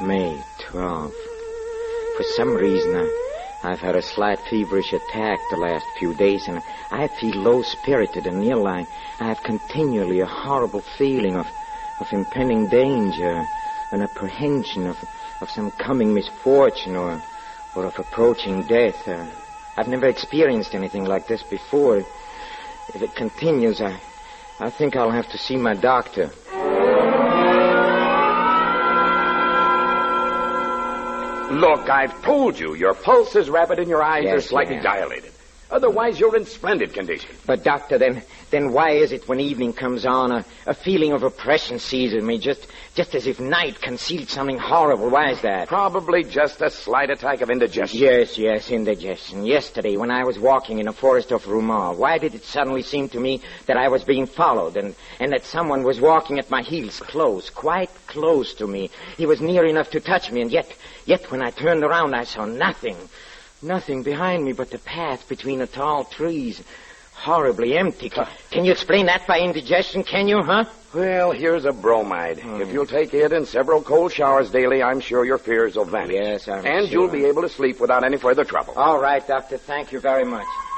May 12th. For some reason, I've had a slight feverish attack the last few days, and I feel low-spirited and ill. I have continually a horrible feeling of impending danger, an apprehension of some coming misfortune or of approaching death. I've never experienced anything like this before. If it continues, I think I'll have to see my doctor. Look, I've told you, your pulse is rapid and your eyes are slightly dilated. Otherwise, you're in splendid condition. But, Doctor, then why is it when evening comes on, a feeling of oppression seizes me, just as if night concealed something horrible? Why is that? Probably just a slight attack of indigestion. Yes, indigestion. Yesterday, when I was walking in the forest of Roumar, why did it suddenly seem to me that I was being followed and that someone was walking at my heels quite close to me? He was near enough to touch me, and yet when I turned around, I saw nothing. Nothing behind me but the path between the tall trees. Horribly empty. Can you explain that by indigestion, can you, huh? Well, here's a bromide. If you'll take it and several cold showers daily, I'm sure your fears will vanish. Yes, I'm sure. And you'll be able to sleep without any further trouble. All right, Doctor. Thank you very much.